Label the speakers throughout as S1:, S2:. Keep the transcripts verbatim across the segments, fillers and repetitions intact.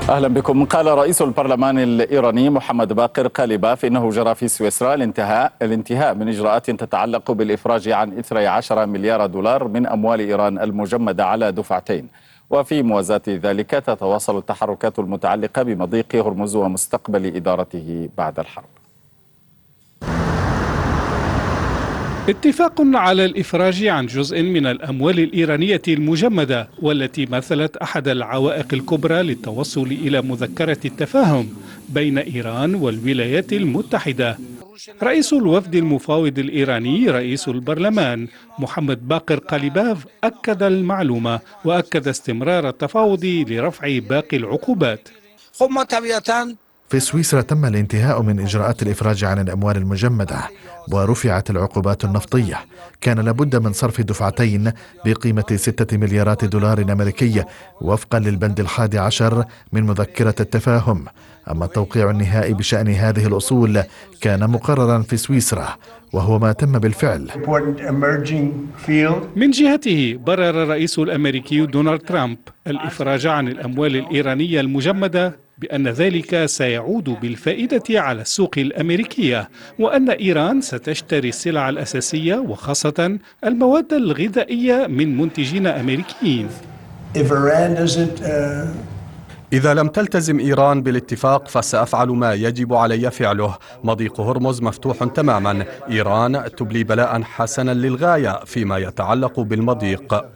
S1: أهلا بكم. قال رئيس البرلمان الإيراني محمد باقر قالباف إنه جرى في سويسرا الانتهاء الانتهاء من إجراءات تتعلق بالإفراج عن اثني عشر مليار دولار من أموال إيران المجمدة على دفعتين. وفي موازاة ذلك تتواصل التحركات المتعلقة بمضيق هرمز ومستقبل إدارته بعد الحرب.
S2: اتفاق على الإفراج عن جزء من الأموال الإيرانية المجمدة والتي مثلت أحد العوائق الكبرى للتوصل إلى مذكرة التفاهم بين إيران والولايات المتحدة. رئيس الوفد المفاوض الإيراني رئيس البرلمان محمد باقر قالباف أكد المعلومة وأكد استمرار التفاوض لرفع باقي العقوبات.
S3: في سويسرا تم الانتهاء من إجراءات الإفراج عن الأموال المجمدة ورفعت العقوبات النفطية. كان لابد من صرف دفعتين بقيمة ستة مليارات دولار أمريكي وفقا للبند الحادي عشر من مذكرة التفاهم. أما التوقيع النهائي بشأن هذه الأصول كان مقررا في سويسرا وهو ما تم بالفعل.
S2: من جهته برر الرئيس الأمريكي دونالد ترامب الإفراج عن الأموال الإيرانية المجمدة بأن ذلك سيعود بالفائدة على السوق الأمريكية وأن إيران ستشتري السلع الأساسية وخاصة المواد الغذائية من منتجين أمريكيين.
S4: إذا لم تلتزم إيران بالاتفاق فسأفعل ما يجب علي فعله. مضيق هرمز مفتوح تماما. إيران تبلي بلاء حسنا للغاية فيما يتعلق بالمضيق.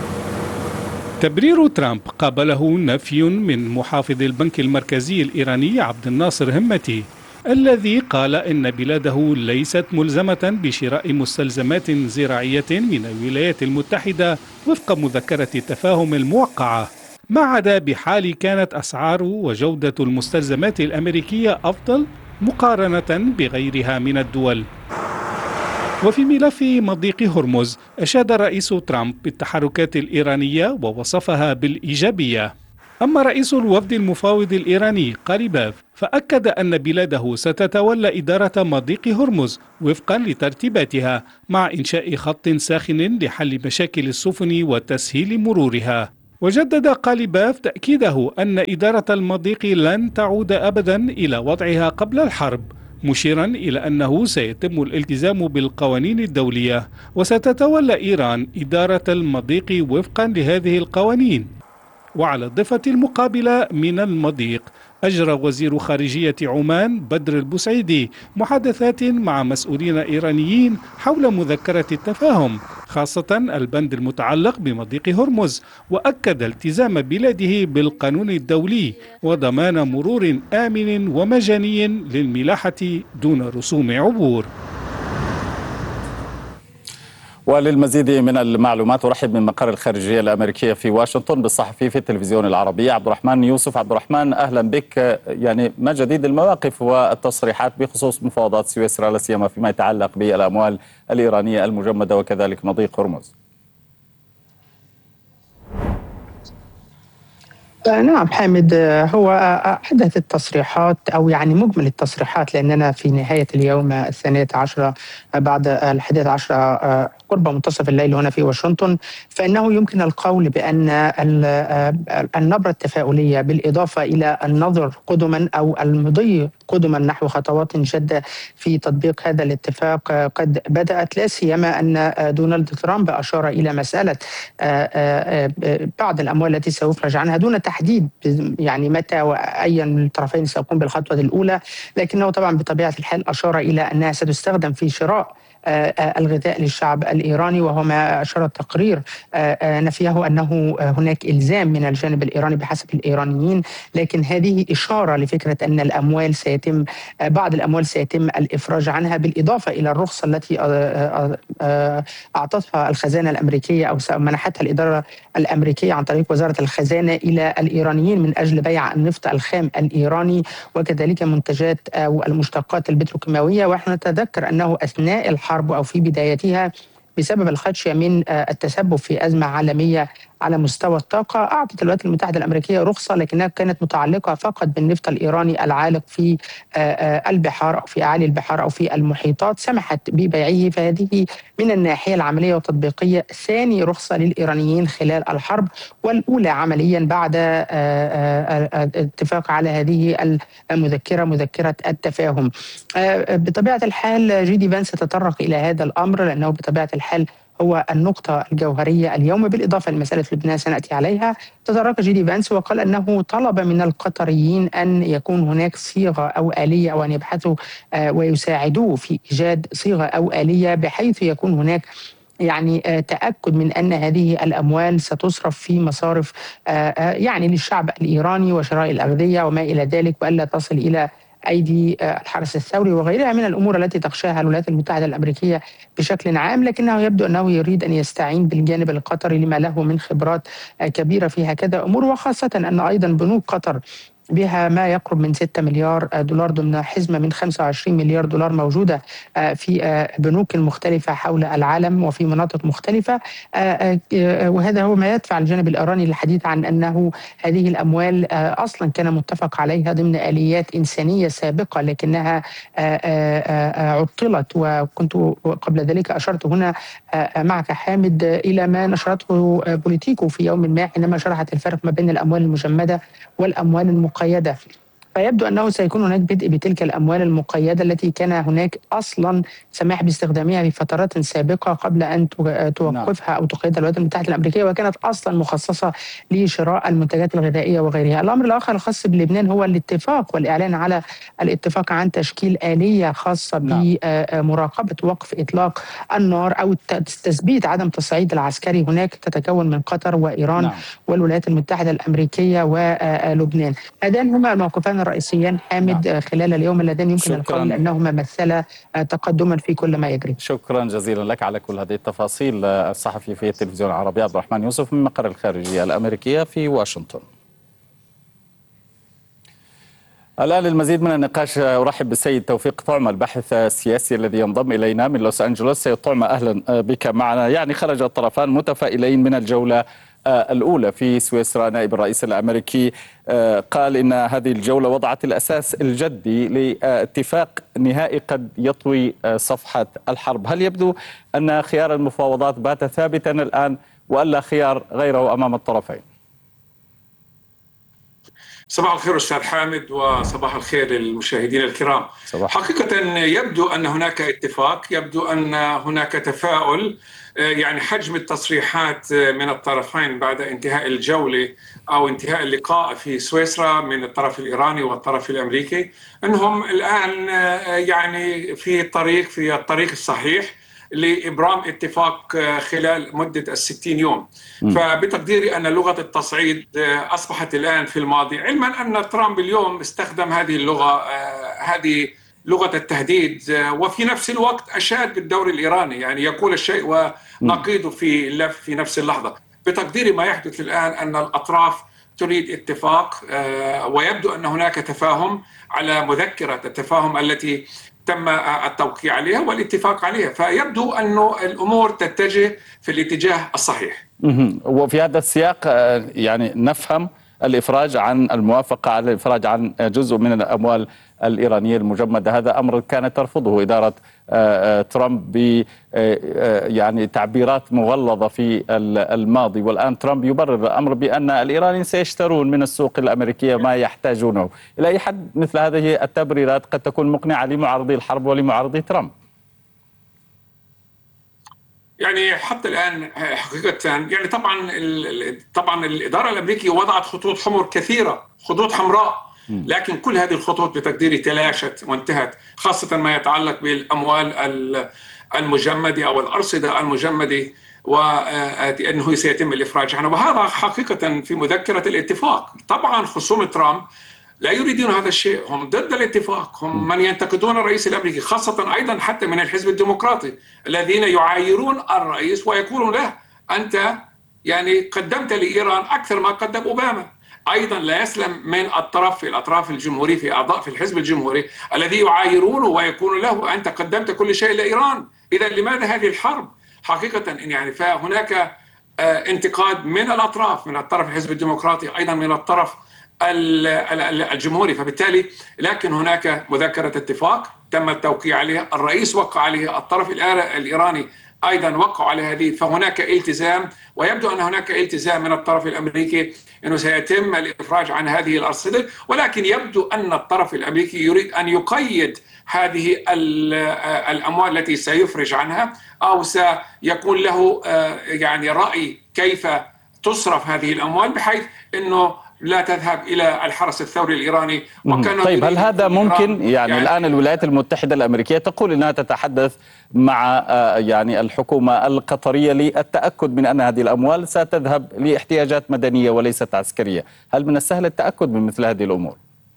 S2: تبرير ترامب قابله نفي من محافظ البنك المركزي الإيراني عبد الناصر همتي الذي قال إن بلاده ليست ملزمة بشراء مستلزمات زراعية من الولايات المتحدة وفق مذكرة التفاهم الموقعة، ما عدا بحال كانت أسعار وجودة المستلزمات الأمريكية أفضل مقارنة بغيرها من الدول. وفي ملف مضيق هرمز أشاد الرئيس ترامب بالتحركات الإيرانية ووصفها بالإيجابية. أما رئيس الوفد المفاوض الإيراني قالباف فأكد أن بلاده ستتولى إدارة مضيق هرمز وفقا لترتيباتها مع إنشاء خط ساخن لحل مشاكل السفن وتسهيل مرورها. وجدد قالباف تأكيده أن إدارة المضيق لن تعود أبدا إلى وضعها قبل الحرب، مشيرا إلى أنه سيتم الالتزام بالقوانين الدولية وستتولى إيران إدارة المضيق وفقا لهذه القوانين. وعلى الضفة المقابلة من المضيق أجرى وزير خارجية عمان بدر البسعيدي محادثات مع مسؤولين إيرانيين حول مذكرة التفاهم خاصة البند المتعلق بمضيق هرمز، وأكد التزام بلاده بالقانون الدولي وضمان مرور آمن ومجاني للملاحة دون رسوم عبور.
S1: وللمزيد من المعلومات أرحب من مقر الخارجية الأمريكية في واشنطن بالصحفي في التلفزيون العربي عبد الرحمن يوسف. عبد الرحمن أهلا بك. يعني ما جديد المواقف والتصريحات بخصوص مفاوضات سويسرا لا سيما فيما يتعلق بالأموال الإيرانية المجمدة وكذلك مضيق هرمز؟
S5: نعم حامد، هو حدث التصريحات أو يعني مجمل التصريحات، لأننا في نهاية اليوم الثانية عشرة بعد الحادية عشرة قرب منتصف الليل هنا في واشنطن، فإنه يمكن القول بأن النبرة التفاؤلية بالإضافة إلى النظر قدما أو المضي قدما نحو خطوات جادة في تطبيق هذا الاتفاق قد بدأت، لا سيما أن دونالد ترامب أشار إلى مسألة بعض الأموال التي سيفرج عنها دون تحديد يعني متى وأي من الطرفين سيقوم بالخطوة الأولى، لكنه طبعا بطبيعة الحال أشار إلى أنها ستستخدم في شراء الغذاء للشعب الإيراني، وهو ما أشار التقرير نفيه أنه هناك إلزام من الجانب الإيراني بحسب الإيرانيين، لكن هذه إشارة لفكرة أن الأموال سيتم بعض الأموال سيتم الإفراج عنها، بالإضافة إلى الرخصة التي أعطتها الخزانة الأمريكية أو منحتها الإدارة الأمريكية عن طريق وزارة الخزانة إلى الإيرانيين من أجل بيع النفط الخام الإيراني وكذلك منتجات أو المشتقات البتروكيماوية. ونحن نتذكر أنه أثناء الحرب أو في بدايتها بسبب الخدشة من التسبب في أزمة عالمية على مستوى الطاقة. أعطت الولايات المتحدة الأمريكية رخصة لكنها كانت متعلقة فقط بالنفط الإيراني العالق في البحار أو في أعالي البحار أو في المحيطات، سمحت ببيعه. فهذه من الناحية العملية والتطبيقية ثاني رخصة للإيرانيين خلال الحرب، والأولى عمليا بعد الاتفاق على هذه المذكرة، مذكرة التفاهم. بطبيعة الحال جي دي فانس تطرق إلى هذا الأمر لأنه بطبيعة الحال هو النقطة الجوهرية اليوم، بالإضافة لمسألة لبنان سنأتي عليها. تطرق جي دي فانس وقال أنه طلب من القطريين أن يكون هناك صيغة أو آلية، أو أن يبحثوا ويساعدوه في إيجاد صيغة أو آلية بحيث يكون هناك يعني تأكد من أن هذه الأموال ستصرف في مصارف يعني للشعب الإيراني وشراء الأغذية وما إلى ذلك، وألا تصل إلى أيدي الحرس الثوري وغيرها من الأمور التي تخشاها الولايات المتحدة الأمريكية بشكل عام. لكنه يبدو أنه يريد أن يستعين بالجانب القطري لما له من خبرات كبيرة في هكذا أمور، وخاصة أن أيضا بنوك قطر بها ما يقرب من ستة مليار دولار ضمن حزمة من خمسة وعشرين مليار دولار موجودة في بنوك مختلفة حول العالم وفي مناطق مختلفة، وهذا هو ما يدفع الجانب الإيراني للحديث عن أنه هذه الأموال أصلا كان متفق عليها ضمن آليات إنسانية سابقة لكنها عطلت. وكنت قبل ذلك أشرت هنا معك حامد إلى ما نشرته بوليتيكو في يوم ما حينما شرحت الفرق ما بين الأموال المجمدة والأموال المقيدة. فيبدو أنه سيكون هناك بدء بتلك الأموال المقيدة التي كان هناك أصلا سماح باستخدامها في فترات سابقة قبل أن توقفها أو تقيدها الولايات المتحدة الأمريكية، وكانت أصلا مخصصة لشراء المنتجات الغذائية وغيرها. الأمر الآخر الخاص بلبنان هو الاتفاق والإعلان على الاتفاق عن تشكيل آلية خاصة بمراقبة وقف إطلاق النار أو تثبيت عدم تصعيد العسكري هناك، تتكون من قطر وإيران نعم. والولايات المتحدة الأمريكية ولبنان. هذان هما الموقفان الرئيسيان حامد نعم. خلال اليوم اللذين يمكن القول أنهما مثلا تقدما في كل ما يجري.
S1: شكرا جزيلا لك على كل هذه التفاصيل. الصحفي في التلفزيون العربي عبد الرحمن يوسف من مقر الخارجية الأمريكية في واشنطن. الآن للمزيد من النقاش أرحب بالسيد توفيق طعمة الباحث السياسي الذي ينضم إلينا من لوس أنجلوس. سيد طعمة أهلا بك معنا. يعني خرج الطرفان متفائلين من الجولة الأولى في سويسرا. نائب الرئيس الأمريكي قال إن هذه الجولة وضعت الأساس الجدي لاتفاق نهائي قد يطوي صفحة الحرب. هل يبدو أن خيار المفاوضات بات ثابتا الآن وألا خيار غيره أمام الطرفين؟
S6: صباح الخير أستاذ حامد وصباح الخير للمشاهدين الكرام. صباح. حقيقة يبدو أن هناك اتفاق، يبدو أن هناك تفاؤل. يعني حجم التصريحات من الطرفين بعد انتهاء الجولة أو انتهاء اللقاء في سويسرا من الطرف الإيراني والطرف الأمريكي أنهم الآن يعني في طريق في الطريق الصحيح لإبرام اتفاق خلال مدة الستين يوم. م. فبتقديري أن لغة التصعيد أصبحت الآن في الماضي، علما أن ترامب اليوم استخدم هذه اللغة، هذه لغة التهديد، وفي نفس الوقت أشاد بالدور الإيراني، يعني يقول الشيء ونقيضه في اللف في نفس اللحظة. بتقديري ما يحدث الآن أن الأطراف تريد اتفاق، ويبدو أن هناك تفاهم على مذكرة التفاهم التي تم التوقيع عليها والاتفاق عليها، فيبدو أن الأمور تتجه في الاتجاه الصحيح.
S1: وفي هذا السياق يعني نفهم الإفراج عن الموافقة على الإفراج عن جزء من الأموال الإيرانية المجمدة. هذا أمر كانت ترفضه إدارة ترامب ب يعني تعبيرات مغلظة في الماضي، والآن ترامب يبرر الأمر بأن الإيرانيين سيشترون من السوق الأمريكية ما يحتاجونه. إلى أي حد مثل هذه التبريرات قد تكون مقنعة لمعارضي الحرب ولمعارضي ترامب؟
S6: يعني حتى الآن حقيقة يعني طبعا طبعا الإدارة الأمريكية وضعت خطوط حمر كثيرة، خطوط حمراء، لكن كل هذه الخطوط بتقديري تلاشت وانتهت، خاصة ما يتعلق بالأموال المجمدة أو الأرصدة المجمدة وأنه سيتم الإفراج عنها، وهذا حقيقة في مذكرة الاتفاق. طبعا خصوم ترامب لا يريدون هذا الشيء، هم ضد الاتفاق، هم من ينتقدون الرئيس الأمريكي، خاصة أيضا حتى من الحزب الديمقراطي الذين يعايرون الرئيس ويقولون له أنت يعني قدمت لإيران أكثر ما قدم أوباما. أيضا لا يسلم من الطرف في الأطراف الجمهوري في أعضاء في الحزب الجمهوري الذي يعايرونه ويقول له أنت قدمت كل شيء لإيران، إذا لماذا هذه الحرب؟ حقيقة يعني فهناك انتقاد من الأطراف، من الطرف الحزب الديمقراطي، أيضا من الطرف الجمهوري. فبالتالي لكن هناك مذكرة اتفاق تم التوقيع عليها، الرئيس وقع عليها، الطرف الإيراني أيضا وقعوا على هذه، فهناك التزام، ويبدو أن هناك التزام من الطرف الأمريكي أنه سيتم الإفراج عن هذه الأرصدة، ولكن يبدو أن الطرف الأمريكي يريد أن يقيد هذه الأموال التي سيفرج عنها، أو سيكون له يعني رأي كيف تصرف هذه الأموال بحيث أنه لا تذهب إلى الحرس الثوري الإيراني.
S1: طيب هل هذا ممكن؟ يعني, يعني الآن الولايات المتحدة الأمريكية تقول أنها تتحدث مع يعني الحكومة القطرية للتأكد من أن هذه الأموال ستذهب لاحتياجات مدنية وليست عسكرية. هل من السهل التأكد من مثل هذه الأمور؟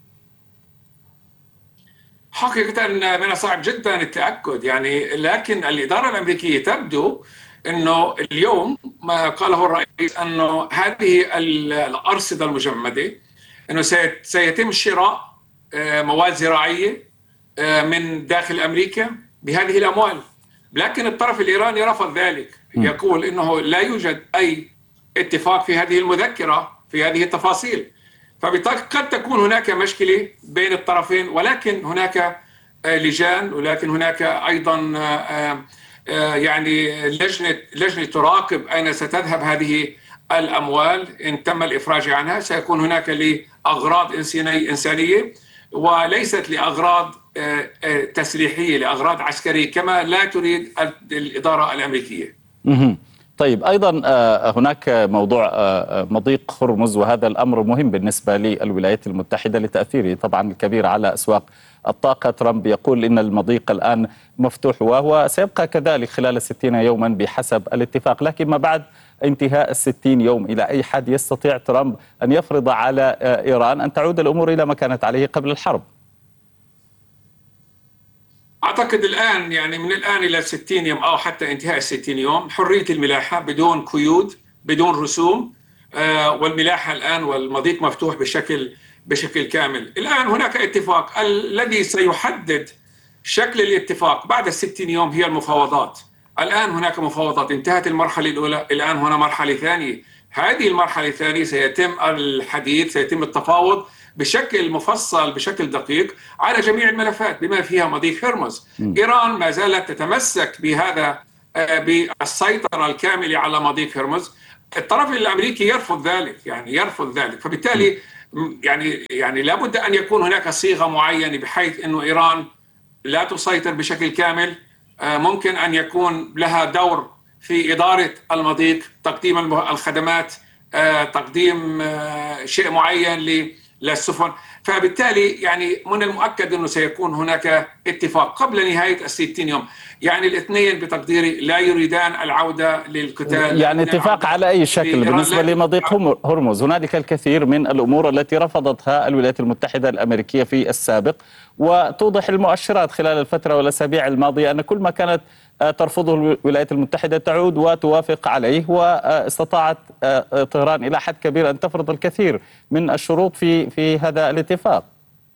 S6: حقيقة من الصعب جدا التأكد، يعني لكن الإدارة الأمريكية تبدو أنه اليوم ما قاله الرئيس أنه هذه الأرصدة المجمدة أنه سيتم شراء مواد زراعية من داخل أمريكا بهذه الأموال، لكن الطرف الإيراني رفض ذلك، يقول أنه لا يوجد أي اتفاق في هذه المذكرة في هذه التفاصيل. فبالتالي قد تكون هناك مشكلة بين الطرفين، ولكن هناك لجان، ولكن هناك أيضا يعني لجنة لجنة تراقب أين ستذهب هذه الأموال إن تم الإفراج عنها. سيكون هناك لأغراض إنسانية وليست لأغراض تسليحية، لأغراض عسكرية كما لا تريد الإدارة الأمريكية.
S1: طيب أيضا هناك موضوع مضيق هرمز، وهذا الأمر مهم بالنسبة للولايات المتحدة لتأثيره طبعا الكبير على أسواق الطاقة. ترامب يقول إن المضيق الآن مفتوح وهو سيبقى كذلك خلال ستين يوما بحسب الاتفاق، لكن ما بعد انتهاء الستين يوم إلى أي حد يستطيع ترامب أن يفرض على إيران أن تعود الأمور إلى ما كانت عليه قبل الحرب؟
S6: أعتقد الآن يعني من الآن إلى ستين يوم أو حتى انتهاء الستين يوم حرية الملاحة بدون قيود بدون رسوم، والملاحة الآن والمضيق مفتوح بشكل بشكل كامل. الآن هناك اتفاق، الذي سيحدد شكل الاتفاق بعد الستين يوم هي المفاوضات. الآن هناك مفاوضات، انتهت المرحلة الأولى، الآن هنا مرحلة ثانية. هذه المرحلة الثانية سيتم الحديث، سيتم التفاوض بشكل مفصل بشكل دقيق على جميع الملفات بما فيها مضيق هرمز. إيران ما زالت تتمسك بهذا بالسيطرة الكاملة على مضيق هرمز. الطرف الأمريكي يرفض ذلك، يعني يرفض ذلك. فبالتالي يعني يعني لابد أن يكون هناك صيغة معينة بحيث أنه إيران لا تسيطر بشكل كامل. ممكن أن يكون لها دور في إدارة المضيق، تقديم الخدمات، تقديم شيء معين للسفن. فبالتالي يعني من المؤكد أنه سيكون هناك اتفاق قبل نهاية الستين يوم. يعني الاثنين بتقديري لا يريدان العودة للقتال.
S1: يعني اتفاق على أي شكل بالنسبة لمضيق هرمز؟ هنالك الكثير من الأمور التي رفضتها الولايات المتحدة الأمريكية في السابق، وتوضح المؤشرات خلال الفترة والأسابيع الماضية أن كل ما كانت ترفضه الولايات المتحدة تعود وتوافق عليه، واستطاعت طهران إلى حد كبير أن تفرض الكثير من الشروط في في هذا الاتفاق.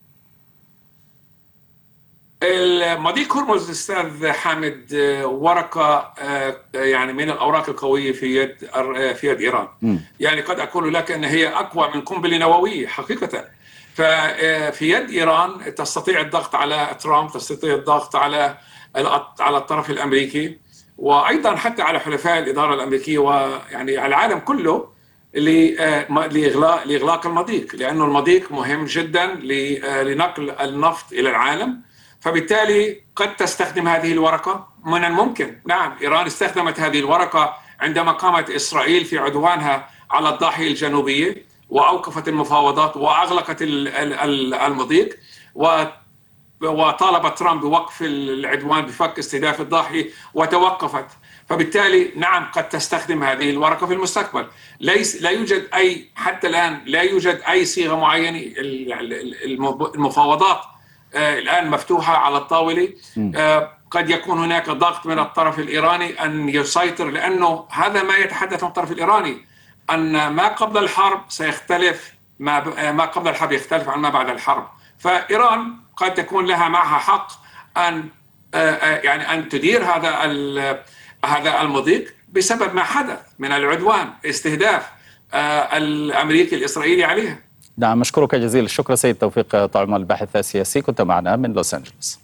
S6: المضيق هرمز استاذ حامد ورقة يعني من الأوراق القوية في يد في يد إيران. م. يعني قد أقول لك أن هي أقوى من قنبلة نووية حقيقة. ففي يد إيران تستطيع الضغط على ترامب، تستطيع الضغط على على الطرف الأمريكي، وأيضا حتى على حلفاء الإدارة الأمريكية ويعني على العالم كله لإغلاق لإغلاق المضيق، لأنه المضيق مهم جدا لنقل النفط إلى العالم. فبالتالي قد تستخدم هذه الورقة، من الممكن. نعم، إيران استخدمت هذه الورقة عندما قامت إسرائيل في عدوانها على الضاحية الجنوبية وأوقفت المفاوضات وأغلقت المضيق، وطالب ترامب بوقف العدوان بفك استهداف الضاحية وتوقفت. فبالتالي نعم قد تستخدم هذه الورقة في المستقبل. ليس لا يوجد أي حتى الآن لا يوجد أي صيغة معينة. المفاوضات الآن مفتوحة على الطاولة. قد يكون هناك ضغط من الطرف الإيراني أن يسيطر، لأنه هذا ما يتحدث عن الطرف الإيراني، أن ما قبل الحرب سيختلف، ما ما قبل الحرب يختلف عن ما بعد الحرب. فإيران قد تكون لها معها حق أن يعني أن تدير هذا هذا المضيق، بسبب ما حدث من العدوان، استهداف الأمريكي الإسرائيلي عليها.
S1: نعم، أشكرك جزيل الشكر سيد توفيق طعم، الباحث السياسي، كنت معنا من لوس أنجلوس.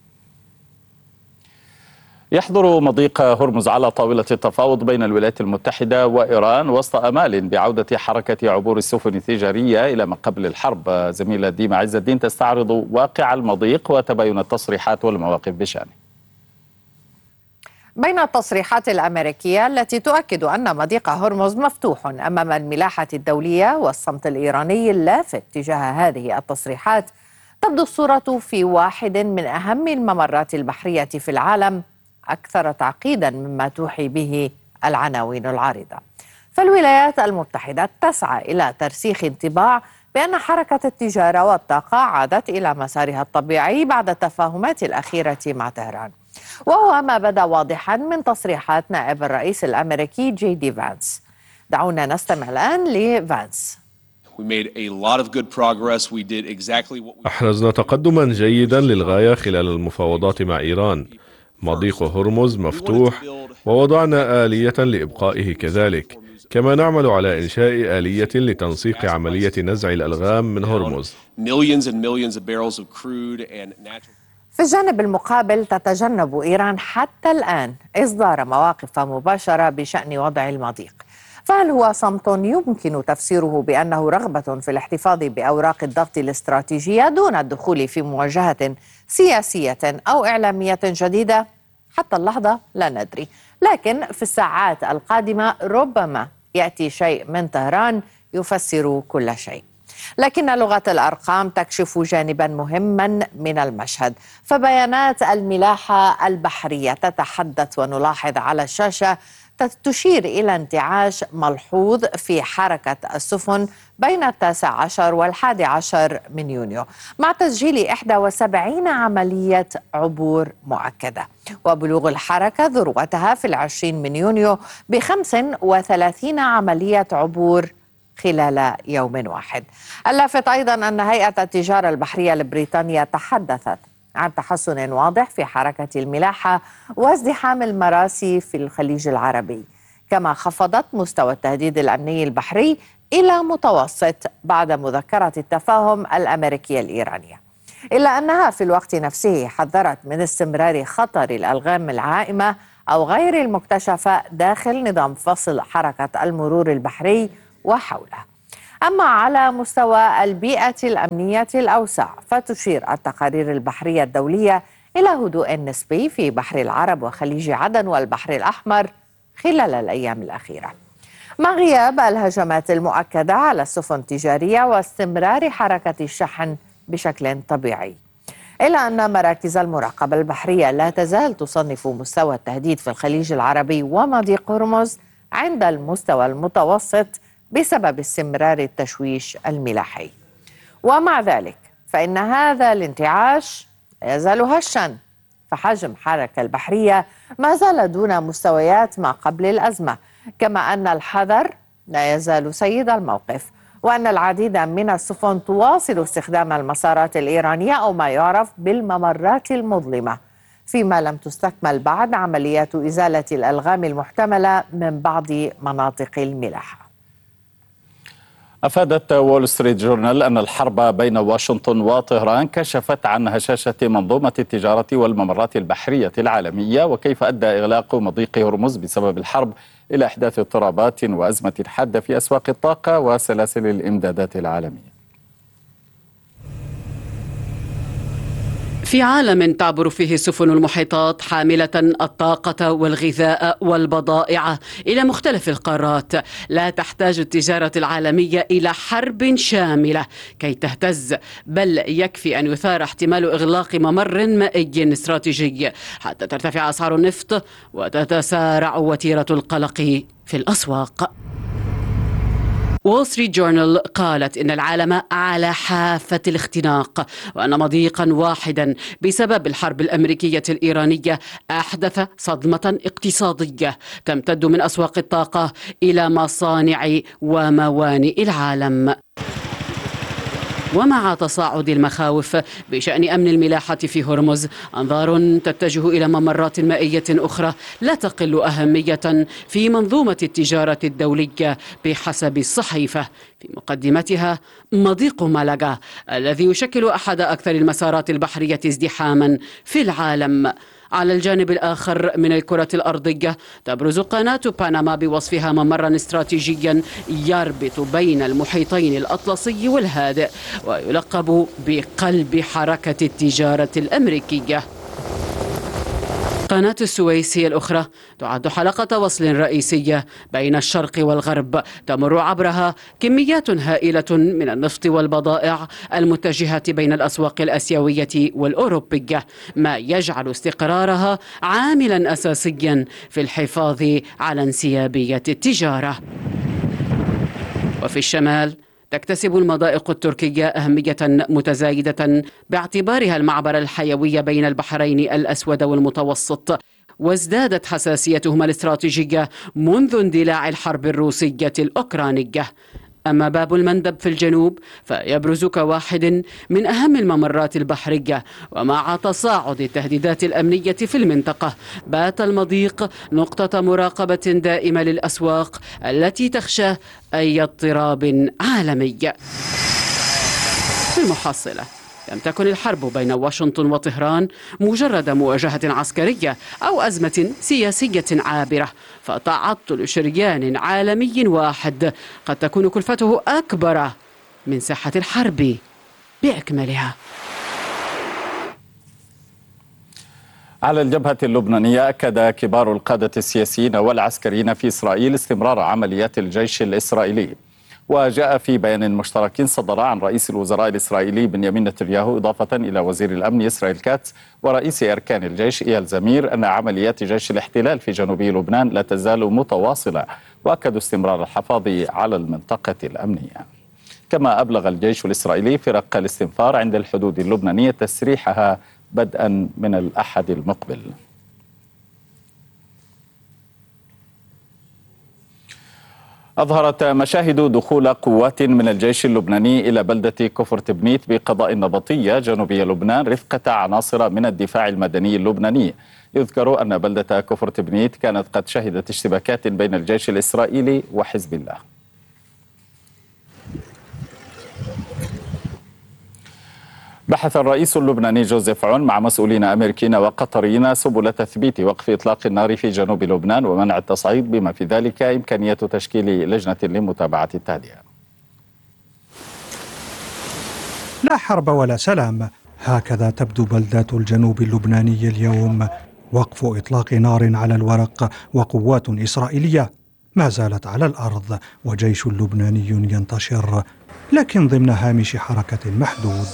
S1: يحضر مضيق هرمز على طاولة التفاوض بين الولايات المتحدة وإيران وسط أمال بعودة حركة عبور السفن التجارية إلى ما قبل الحرب. زميلة ديما عز الدين تستعرض واقع المضيق وتباين التصريحات والمواقف بشأنه.
S7: بين التصريحات الأمريكية التي تؤكد أن مضيق هرمز مفتوح أمام الملاحة الدولية والصمت الإيراني اللافت تجاه هذه التصريحات، تبدو الصورة في واحد من أهم الممرات البحرية في العالم أكثر تعقيدا مما توحي به العناوين العارضة. فالولايات المتحدة تسعى إلى ترسيخ انطباع بأن حركة التجارة والطاقة عادت إلى مسارها الطبيعي بعد التفاهمات الأخيرة مع طهران، وهو ما بدا واضحا من تصريحات نائب الرئيس الأمريكي جي دي فانس. دعونا نستمع الآن لفانس.
S8: أحرزنا تقدما جيدا للغاية خلال المفاوضات مع إيران. مضيق هرمز مفتوح ووضعنا آلية لإبقائه كذلك، كما نعمل على إنشاء آلية لتنسيق عملية نزع الألغام من هرمز.
S7: في الجانب المقابل تتجنب إيران حتى الآن إصدار مواقف مباشرة بشأن وضع المضيق، فهل هو صمت يمكن تفسيره بأنه رغبة في الاحتفاظ بأوراق الضغط الاستراتيجية دون الدخول في مواجهة سياسية أو إعلامية جديدة؟ حتى اللحظة لا ندري، لكن في الساعات القادمة ربما يأتي شيء من طهران يفسر كل شيء. لكن لغة الأرقام تكشف جانبا مهما من المشهد، فبيانات الملاحة البحرية تتحدث ونلاحظ على الشاشة تشير إلى انتعاش ملحوظ في حركة السفن بين التاسع عشر والحادي عشر من يونيو، مع تسجيل إحدى وسبعين عملية عبور مؤكدة، وبلوغ الحركة ذروتها في العشرين من يونيو بخمس وثلاثين عملية عبور خلال يوم واحد. اللافت أيضا أن هيئة التجارة البحرية البريطانية تحدثت عن تحسن واضح في حركة الملاحة وازدحام المراسي في الخليج العربي، كما خفضت مستوى التهديد الأمني البحري إلى متوسط بعد مذكرة التفاهم الأمريكية الإيرانية، إلا أنها في الوقت نفسه حذرت من استمرار خطر الألغام العائمة أو غير المكتشفة داخل نظام فصل حركة المرور البحري وحوله. أما على مستوى البيئة الأمنية الأوسع فتشير التقارير البحرية الدولية إلى هدوء نسبي في بحر العرب وخليج عدن والبحر الأحمر خلال الأيام الأخيرة، مع غياب الهجمات المؤكدة على السفن التجارية واستمرار حركة الشحن بشكل طبيعي، إلا أن مراكز المراقبة البحرية لا تزال تصنف مستوى التهديد في الخليج العربي ومضيق هرمز عند المستوى المتوسط بسبب استمرار التشويش الملاحي. ومع ذلك فإن هذا الانتعاش لا يزال هشا، فحجم الحركة البحرية ما زال دون مستويات ما قبل الأزمة، كما أن الحذر لا يزال سيد الموقف، وأن العديد من السفن تواصل استخدام المسارات الإيرانية أو ما يعرف بالممرات المظلمة، فيما لم تستكمل بعد عمليات إزالة الألغام المحتملة من بعض مناطق الملاحة.
S1: أفادت وول ستريت جورنال أن الحرب بين واشنطن وطهران كشفت عن هشاشة منظومة التجارة والممرات البحرية العالمية، وكيف أدى إغلاق مضيق هرمز بسبب الحرب إلى إحداث اضطرابات وأزمة حادة في أسواق الطاقة وسلاسل الإمدادات العالمية.
S9: في عالم تعبر فيه السفن المحيطات حاملة الطاقة والغذاء والبضائع إلى مختلف القارات، لا تحتاج التجارة العالمية إلى حرب شاملة كي تهتز، بل يكفي أن يثار احتمال إغلاق ممر مائي استراتيجي حتى ترتفع أسعار النفط وتتسارع وتيرة القلق في الأسواق. وول ستريت جورنال قالت إن العالم على حافة الاختناق، وأن مضيقا واحدا بسبب الحرب الأمريكية الإيرانية أحدث صدمة اقتصادية تمتد من أسواق الطاقة إلى مصانع وموانئ العالم. ومع تصاعد المخاوف بشأن أمن الملاحة في هرمز، أنظار تتجه إلى ممرات مائية أخرى لا تقل أهمية في منظومة التجارة الدولية بحسب الصحيفة، في مقدمتها مضيق مالاغا الذي يشكل أحد أكثر المسارات البحرية ازدحاما في العالم. على الجانب الآخر من الكرة الأرضية تبرز قناة بنما بوصفها ممرا استراتيجيا يربط بين المحيطين الأطلسي والهادئ، ويلقب بقلب حركة التجارة الأمريكية. قناة السويس هي الأخرى، تعد حلقة وصل رئيسية بين الشرق والغرب، تمر عبرها كميات هائلة من النفط والبضائع المتجهة بين الأسواق الآسيوية والأوروبية، ما يجعل استقرارها عاملا أساسيا في الحفاظ على انسيابية التجارة. وفي الشمال تكتسب المضائق التركية أهمية متزايدة باعتبارها المعبر الحيوي بين البحرين الأسود والمتوسط، وازدادت حساسيتهما الاستراتيجية منذ اندلاع الحرب الروسية الأوكرانية. أما باب المندب في الجنوب فيبرز كواحد من أهم الممرات البحرية، ومع تصاعد التهديدات الأمنية في المنطقة بات المضيق نقطة مراقبة دائمة للأسواق التي تخشى أي اضطراب عالمي. في المحصلة لم تكن الحرب بين واشنطن وطهران مجرد مواجهة عسكرية أو أزمة سياسية عابرة، فتعطل شريان عالمي واحد قد تكون كلفته أكبر من ساحة الحرب بأكملها.
S1: على الجبهة اللبنانية أكد كبار القادة السياسيين والعسكريين في إسرائيل استمرار عمليات الجيش الإسرائيلي. وجاء في بيان مشترك صدر عن رئيس الوزراء الإسرائيلي بنيامين نتنياهو إضافة إلى وزير الأمن إسرائيل كاتس ورئيس أركان الجيش إيال زمير أن عمليات جيش الاحتلال في جنوب لبنان لا تزال متواصلة، وأكدوا استمرار الحفاظ على المنطقة الأمنية. كما أبلغ الجيش الإسرائيلي فرق الاستنفار عند الحدود اللبنانية تسريحها بدءا من الأحد المقبل. أظهرت مشاهد دخول قوات من الجيش اللبناني إلى بلدة كفر تبنيت بقضاء النبطية جنوبي لبنان رفقة عناصر من الدفاع المدني اللبناني. يذكر أن بلدة كفر تبنيت كانت قد شهدت اشتباكات بين الجيش الإسرائيلي وحزب الله. بحث الرئيس اللبناني جوزيف عون مع مسؤولين أمريكيين وقطريين سبل تثبيت وقف إطلاق النار في جنوب لبنان ومنع التصعيد، بما في ذلك إمكانية تشكيل لجنة لمتابعة التهدئة.
S10: لا حرب ولا سلام، هكذا تبدو بلدات الجنوب اللبناني اليوم. وقف إطلاق نار على الورق، وقوات إسرائيلية ما زالت على الأرض، وجيش لبناني ينتشر لكن ضمن هامش حركة محدود.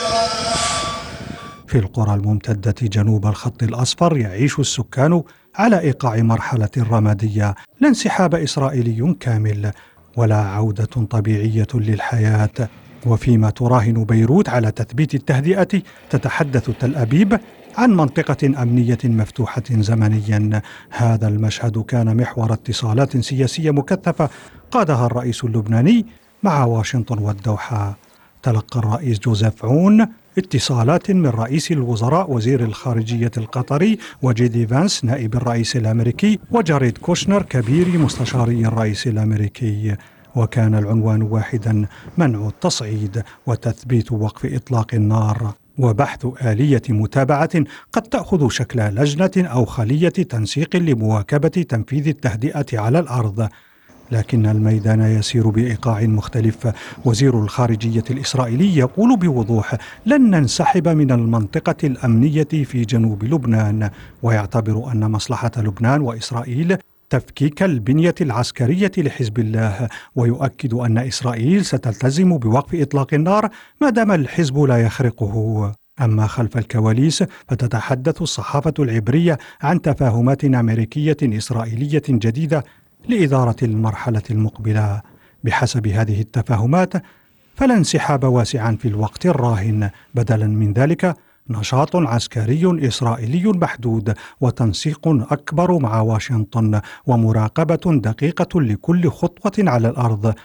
S10: في القرى الممتدة جنوب الخط الأصفر يعيش السكان على إيقاع مرحلة رمادية، لا انسحاب إسرائيلي كامل ولا عودة طبيعية للحياة. وفيما تراهن بيروت على تثبيت التهدئة، تتحدث تل أبيب عن منطقة أمنية مفتوحة زمنيا. هذا المشهد كان محور اتصالات سياسية مكثفة قادها الرئيس اللبناني مع واشنطن والدوحة. تلقى الرئيس جوزيف عون اتصالات من رئيس الوزراء وزير الخارجية القطري وجيدي فانس نائب الرئيس الأمريكي وجاريد كوشنر كبير مستشاري الرئيس الأمريكي، وكان العنوان واحدا: منع التصعيد وتثبيت وقف إطلاق النار وبحث آلية متابعة قد تأخذ شكل لجنة أو خلية تنسيق لمواكبة تنفيذ التهدئة على الأرض. لكن الميدان يسير بإيقاع مختلف. وزير الخارجية الإسرائيلي يقول بوضوح: لن ننسحب من المنطقة الأمنية في جنوب لبنان، ويعتبر أن مصلحة لبنان وإسرائيل تفكيك البنية العسكرية لحزب الله، ويؤكد أن إسرائيل ستلتزم بوقف إطلاق النار ما دام الحزب لا يخرقه. أما خلف الكواليس فتتحدث الصحافة العبرية عن تفاهمات أمريكية إسرائيلية جديدة لإدارة المرحلة المقبلة. بحسب هذه التفاهمات فلا انسحاب واسعا في الوقت الراهن، بدلا من ذلك نشاط عسكري إسرائيلي محدود وتنسيق أكبر مع واشنطن ومراقبة دقيقة لكل خطوة على الأرض.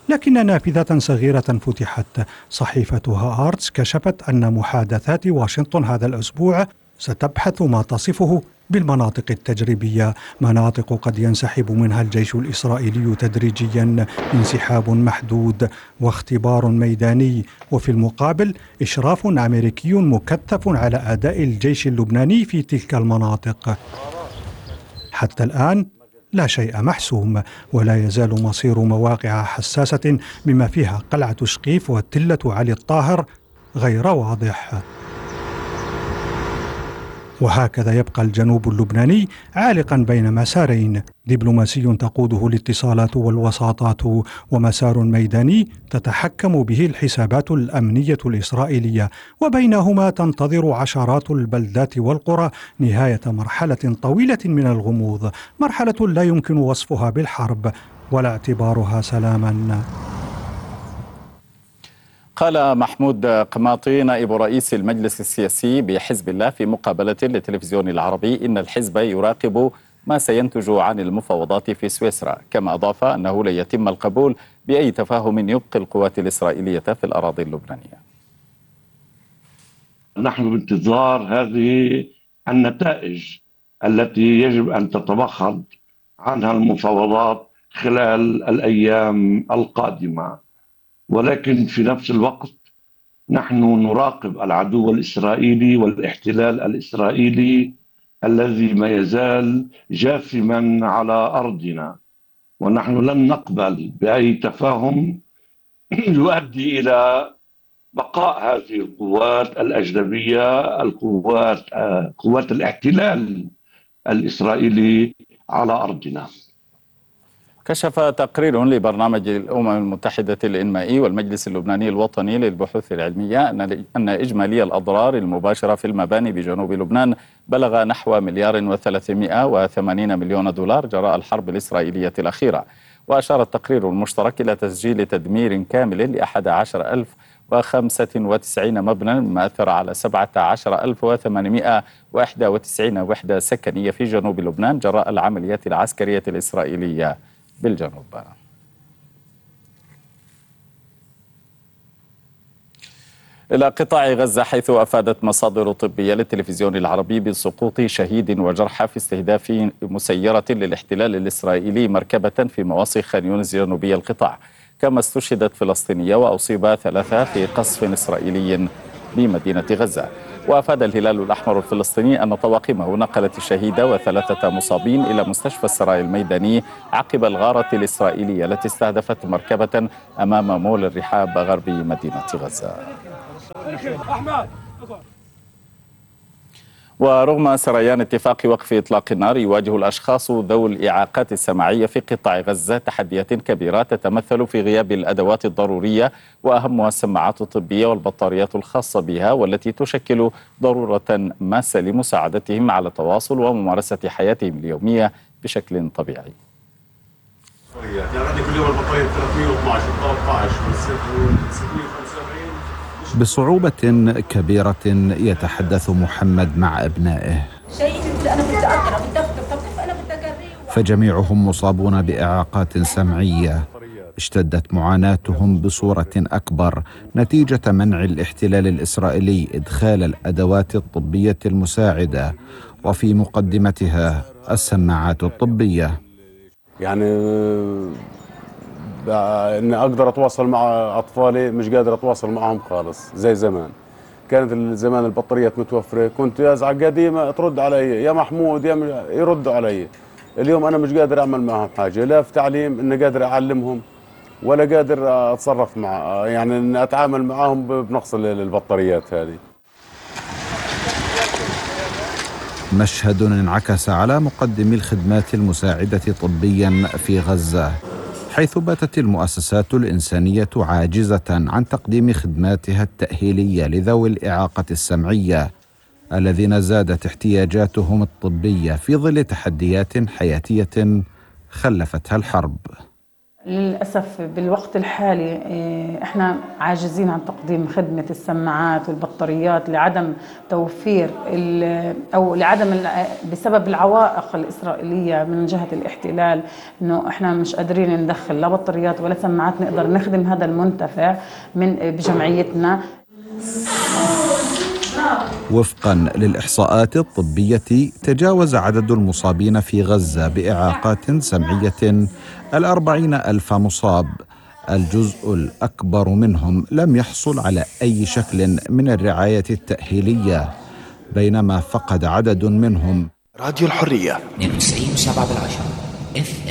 S10: لكن نافذة صغيرة فتحت. صحيفة هآرتس كشفت أن محادثات واشنطن هذا الأسبوع ستبحث ما تصفه بالمناطق التجريبية، مناطق قد ينسحب منها الجيش الإسرائيلي تدريجيا، انسحاب محدود واختبار ميداني، وفي المقابل إشراف أمريكي مكثف على أداء الجيش اللبناني في تلك المناطق. حتى الآن لا شيء محسوم، ولا يزال مصير مواقع حساسة بما فيها قلعة شقيف وتلة علي الطاهر غير واضح. وهكذا يبقى الجنوب اللبناني عالقا بين مسارين، دبلوماسي تقوده الاتصالات والوساطات، ومسار ميداني تتحكم به الحسابات الأمنية الإسرائيلية، وبينهما تنتظر عشرات البلدات والقرى نهاية مرحلة طويلة من الغموض، مرحلة لا يمكن وصفها بالحرب ولا اعتبارها سلاما.
S1: قال محمود قماطي نائب رئيس المجلس السياسي بحزب الله في مقابلة للتلفزيون العربي إن الحزب يراقب ما سينتج عن المفاوضات في سويسرا، كما أضاف أنه لا يتم القبول بأي تفاهم يبقي القوات الإسرائيلية في الأراضي اللبنانية.
S11: نحن بانتظار هذه النتائج التي يجب أن تتبخر عنها المفاوضات خلال الأيام القادمة، ولكن في نفس الوقت نحن نراقب العدو الإسرائيلي والاحتلال الإسرائيلي الذي ما يزال جاثما على أرضنا، ونحن لن نقبل بأي تفاهم يؤدي إلى بقاء هذه القوات الأجنبية، القوات قوات الاحتلال الإسرائيلي على أرضنا.
S1: كشف تقرير لبرنامج الأمم المتحدة الإنمائي والمجلس اللبناني الوطني للبحوث العلمية أن إجمالي الأضرار المباشرة في المباني بجنوب لبنان بلغ نحو مليار وثلاثمائة وثمانين مليون دولار جراء الحرب الإسرائيلية الأخيرة. وأشار التقرير المشترك إلى تسجيل تدمير كامل لأحد عشر ألف وخمسة وتسعين مبنى، مما أثر على سبعة عشر ألف وثمانمائة وواحد وتسعين وحدة سكنية في جنوب لبنان جراء العمليات العسكرية الإسرائيلية بالجنوب. إلى قطاع غزة، حيث أفادت مصادر طبية للتلفزيون العربي بسقوط شهيد وجرحى في استهداف مسيرة للاحتلال الإسرائيلي مركبة في مواصي خان يونس جنوبي القطاع، كما استشهدت فلسطينية وأصيب ثلاثة في قصف إسرائيلي بمدينة غزة. وأفاد الهلال الأحمر الفلسطيني أن طواقمه نقلت الشهيد وثلاثة مصابين إلى مستشفى السرايا الميداني عقب الغارة الإسرائيلية التي استهدفت مركبة أمام مول الرحاب غربي مدينة غزة. ورغم سريان اتفاق وقف إطلاق النار، يواجه الأشخاص ذوي الإعاقات السمعية في قطاع غزة تحديات كبيرة تتمثل في غياب الأدوات الضرورية، وأهمها السماعات الطبية والبطاريات الخاصة بها، والتي تشكل ضرورة ماسة لمساعدتهم على التواصل وممارسة حياتهم اليومية بشكل طبيعي.
S12: يعني عندي كل يوم البطارية ثلاثمائة واثناشر ثلاثة عشر ستمائة وخمسة وسبعين.
S13: بصعوبة كبيرة يتحدث محمد مع أبنائه، فجميعهم مصابون بإعاقات سمعية اشتدت معاناتهم بصورة أكبر نتيجة منع الاحتلال الإسرائيلي إدخال الأدوات الطبية المساعدة، وفي مقدمتها السماعات الطبية.
S12: يعني اني اقدر اتواصل مع اطفالي مش قادر اتواصل معهم خالص زي زمان. كانت زمان البطاريات متوفره، كنت ازعج قديمه ترد علي يا محمود يا يردوا علي. اليوم انا مش قادر اعمل معهم حاجه، لا في تعليم اني قادر اعلمهم ولا قادر اتصرف مع يعني اني اتعامل معهم بنقص البطاريات هذه.
S13: مشهد انعكس على مقدمي الخدمات المساعدة طبيا في غزة، حيث باتت المؤسسات الإنسانية عاجزة عن تقديم خدماتها التأهيلية لذوي الإعاقة السمعية الذين زادت احتياجاتهم الطبية في ظل تحديات حياتية خلفتها الحرب.
S14: للأسف بالوقت الحالي احنا عاجزين عن تقديم خدمة السماعات والبطاريات لعدم توفير أو لعدم بسبب العوائق الإسرائيلية من جهة الاحتلال، إنه احنا مش قادرين ندخل لا بطاريات ولا سماعات نقدر نخدم هذا المنتفع من بجمعيتنا.
S13: وفقا للإحصاءات الطبية تجاوز عدد المصابين في غزة بإعاقات سمعية الأربعين ألف مصاب. الجزء الأكبر منهم لم يحصل على أي شكل من الرعاية التأهيلية، بينما فقد عدد منهم
S15: راديو الحرية اثنين وتسعين وسبعة بالعشرة.